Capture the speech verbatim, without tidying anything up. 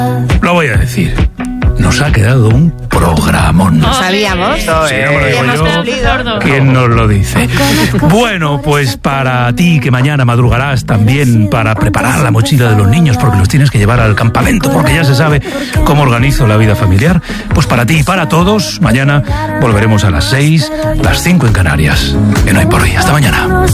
Lo voy a decir. Nos ha quedado un programón. No sabíamos. Sí, no me lo digo yo. ¿Quién nos lo dice? Bueno, pues para ti que mañana madrugarás también para preparar la mochila de los niños porque los tienes que llevar al campamento porque ya se sabe cómo organizo la vida familiar, pues para ti y para todos, mañana volveremos a las seis, las cinco en Canarias. En Hoy por Hoy. Hasta mañana.